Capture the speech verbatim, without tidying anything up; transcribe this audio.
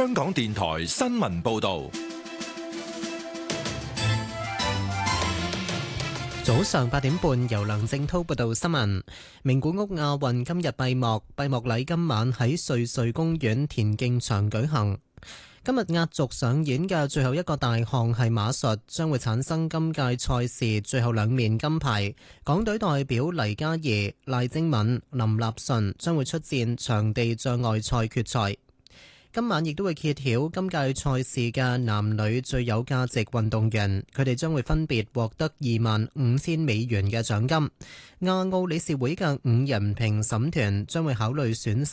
香港電台新聞報道。 早上八點半，由梁正滔報道新聞。名古屋亞運今日閉幕，閉幕禮今晚喺瑞穗公園田徑場舉行。今日壓軸上演嘅最後一個大項係馬術，將會產生今屆賽事最後兩面金牌。港隊代表黎嘉怡、賴貞敏、林立順將會出戰場地障礙賽決賽。今晚亦都會揭曉今屆賽事嘅男女最有價值運動員，佢哋將會分別獲得二萬五千美元嘅獎金。亞奧理事會嘅五人評審團將會考慮選